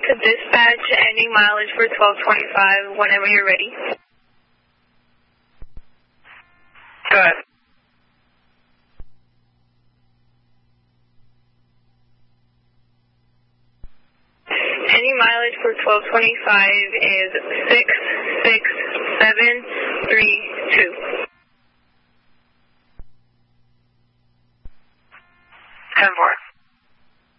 to dispatch, ending mileage for 1225 whenever you're ready. Go ahead. Ending mileage for 1225 is 66732. 10-4.